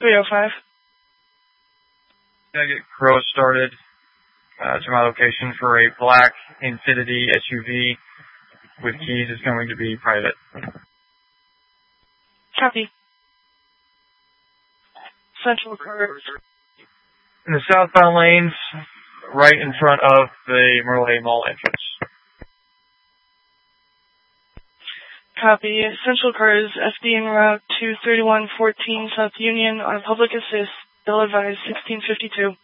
305. Gonna get Crow started to my location for a black Infiniti SUV with keys. Is going to be private. Copy. Central cars. In the southbound lanes, right in front of the Merle Mall entrance. Copy. Central cars, FD en route to 3114 South Union on public assist. Bill advised 1652.